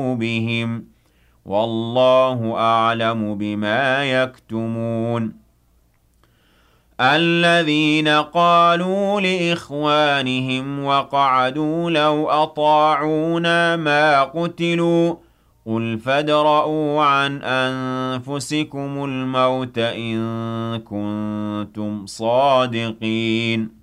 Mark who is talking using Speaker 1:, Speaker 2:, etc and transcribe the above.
Speaker 1: بِهِمْ ۚ وَاللَّهُ أَعْلَمُ بِمَا يَكْتُمُونَ الَّذِينَ قَالُوا لِإِخْوَانِهِمْ وَقَعَدُوا لَوْ أَطَاعُونَا مَا قُتِلُوا ۗ قُلْ فَادْرَءُوا عَنْ أَنفُسِكُمُ الْمَوْتَ إِن كُنتُمْ صَادِقِينَ